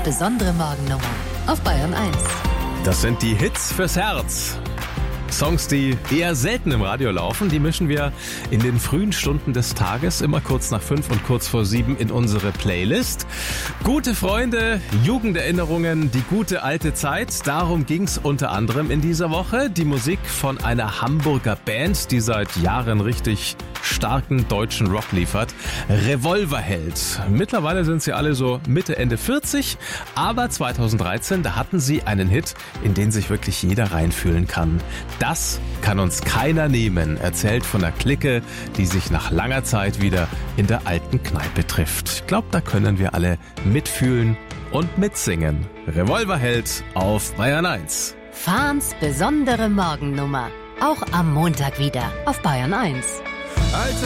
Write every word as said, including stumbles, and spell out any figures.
besondere Morgennummer auf Bayern eins. Das sind die Hits fürs Herz. Songs, die eher selten im Radio laufen, die mischen wir in den frühen Stunden des Tages, immer kurz nach fünf und kurz vor sieben in unsere Playlist. Gute Freunde, Jugenderinnerungen, die gute alte Zeit, darum ging's unter anderem in dieser Woche. Die Musik von einer Hamburger Band, die seit Jahren richtig starken deutschen Rock liefert. Revolverheld. Mittlerweile sind sie alle so Mitte, Ende vierzig, aber zweitausenddreizehn, da hatten sie einen Hit, in den sich wirklich jeder reinfühlen kann. Das kann uns keiner nehmen, erzählt von der Clique, die sich nach langer Zeit wieder in der alten Kneipe trifft. Ich glaube, da können wir alle mitfühlen und mitsingen. Revolverheld auf Bayern eins. Fahns besondere Morgennummer. Auch am Montag wieder auf Bayern eins. Alte